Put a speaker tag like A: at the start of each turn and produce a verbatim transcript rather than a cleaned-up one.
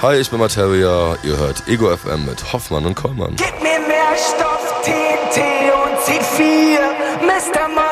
A: Hi, ich bin Materia, ihr hört Ego F M mit Hoffmann und Kollmann.
B: Gib mir mehr Stoff, T N T und C vier, Mister Mann.